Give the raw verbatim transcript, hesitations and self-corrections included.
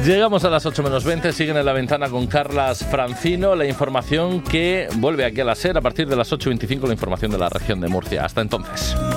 Llegamos a las ocho menos veinte, siguen en La Ventana con Carlas Francino. La información que vuelve aquí a la SER a partir de las ocho y veinticinco, la información de la región de Murcia. Hasta entonces.